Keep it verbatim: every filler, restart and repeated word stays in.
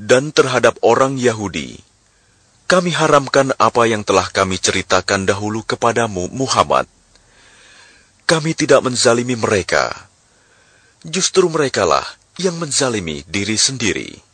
Dan terhadap orang Yahudi, kami haramkan apa yang telah kami ceritakan dahulu kepadamu, Muhammad. Kami tidak menzalimi mereka. Justru merekalah yang menzalimi diri sendiri.